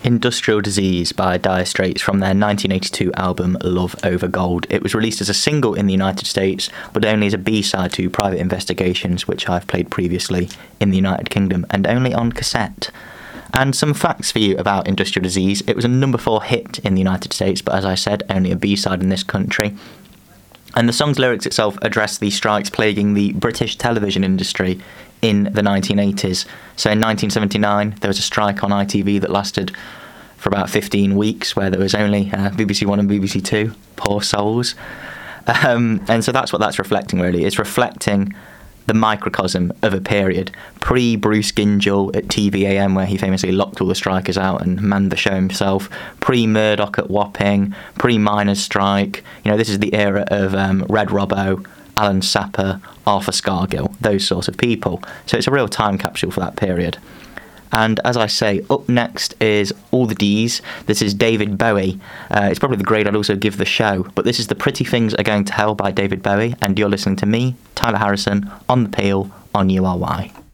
Industrial Disease by Dire Straits from their 1982 album Love Over Gold. It was released as a single in the United States, but only as a B-side to Private Investigations, which I've played previously in the United Kingdom, and only on cassette. And some facts for you about Industrial Disease. It was a number 4 hit in the United States, but as I said, only a B-side in this country. And the song's lyrics itself address the strikes plaguing the British television industry in the 1980s. So in 1979, there was a strike on ITV that lasted for about 15 weeks, where there was only BBC One and BBC Two. Poor souls. And so that's what that's reflecting, really. It's reflecting the microcosm of a period pre-Bruce Gyngell at TVAM, where he famously locked all the strikers out and manned the show himself, pre-Murdoch at Wapping, pre-miners' strike. This is the era of Red Robbo, Alan Sapper, Arthur Scargill, those sorts of people. So it's a real time capsule for that period. And as I say, up next is All the D's. This is David Bowie. It's probably the grade I'd also give the show, but this is The Pretty Things Are Going to Hell by David Bowie, and you're listening to me, Tyler Harrison, on The Peel on URY.